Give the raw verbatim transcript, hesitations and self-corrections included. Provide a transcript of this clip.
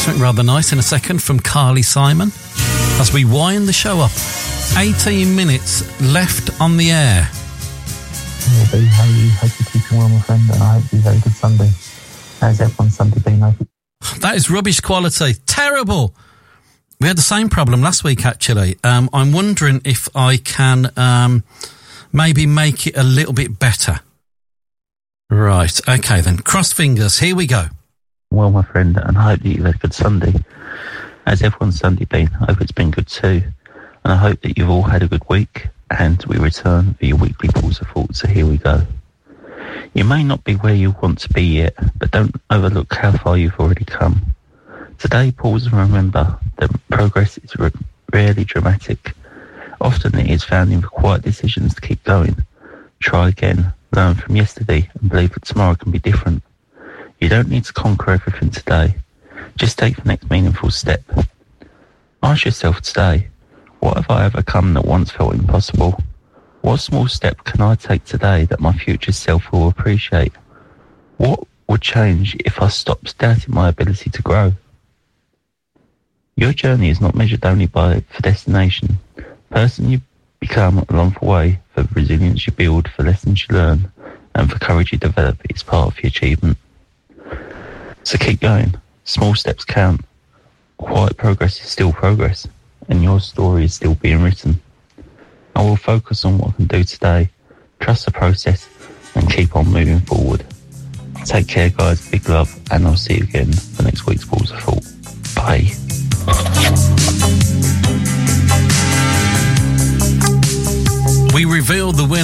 something rather nice in a second from Carly Simon as we wind the show up. eighteen minutes left on the air. Hey, B, how are you? Hope you're keeping well, my friend, and I hope you have a very good Sunday. How's everyone's Sunday been? I hope That is rubbish quality. Terrible. We had the same problem last week, actually. Um, I'm wondering if I can um, maybe make it a little bit better. Right, okay then. Cross fingers. Here we go. well, my friend, and I hope that you've had a good Sunday. How's everyone's Sunday been? I hope it's been good too. And I hope that you've all had a good week, and we return for your weekly pause of thought. So here we go. You may not be where you want to be yet, but don't overlook how far you've already come. Today, pause and remember that progress is re- rarely dramatic. Often it is found in the quiet decisions to keep going. Try again, learn from yesterday, and believe that tomorrow can be different. You don't need to conquer everything today. Just take the next meaningful step. Ask yourself today, what have I overcome that once felt impossible? What small step can I take today that my future self will appreciate? What would change if I stopped doubting my ability to grow? Your journey is not measured only by the destination. The person you become along the way, for the resilience you build, for lessons you learn, and for courage you develop is part of your achievement. So keep going. Small steps count. Quiet progress is still progress, and your story is still being written. I will focus on what I can do today, trust the process, and keep on moving forward. Take care, guys. Big love, and I'll see you again for next week's Balls of Thought. Bye. We revealed the winner.